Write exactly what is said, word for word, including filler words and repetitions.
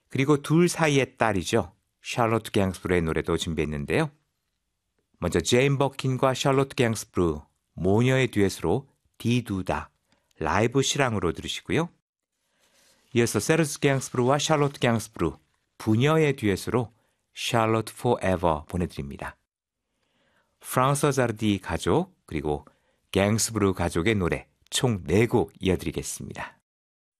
그리고 둘 사이의 딸이죠. 샬롯 갱스브루의 노래도 준비했는데요. 먼저 제인 버킨과 샬롯 갱스브루, 모녀의 듀엣으로 디두다, 라이브 실황으로 들으시고요. 이어서 세르스 갱스브루와 샬롯 갱스브루, 부녀의 듀엣으로 샬롯 포에버 보내드립니다. 프랑스 자르디 가족 그리고 갱스브루 가족의 노래 총 네 곡 이어드리겠습니다.